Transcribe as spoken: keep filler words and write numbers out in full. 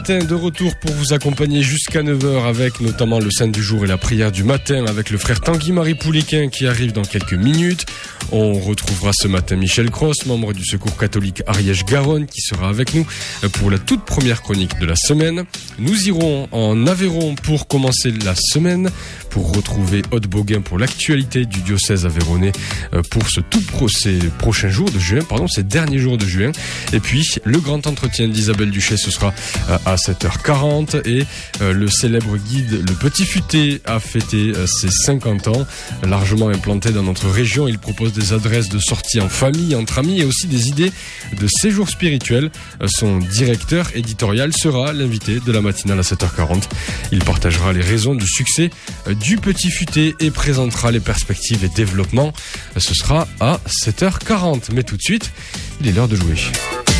De retour pour vous accompagner jusqu'à neuf heures avec notamment le Saint du jour et la prière du matin avec le frère Tanguy-Marie Pouliquin qui arrive dans quelques minutes. On retrouvera ce matin Michel Cross, membre du Secours catholique Ariège-Garonne, qui sera avec nous pour la toute première chronique de la semaine. Nous irons en Aveyron pour commencer la semaine, pour retrouver Aude Boguin pour l'actualité du diocèse aveyronnais pour ce tout pro, ces prochains jours de juin, pardon, ces derniers jours de juin. Et puis le grand entretien d'Isabelle Duché, ce sera à sept heures quarante et euh, le célèbre guide Le Petit Futé a fêté euh, ses cinquante ans, largement implanté dans notre région. Il propose des adresses de sortie en famille, entre amis et aussi des idées de séjour spirituel. Euh, son directeur éditorial sera l'invité de la matinale à sept heures quarante. Il partagera les raisons du succès euh, du Petit Futé et présentera les perspectives et développements. Euh, ce sera à sept heures quarante. Mais tout de suite, il est l'heure de jouer.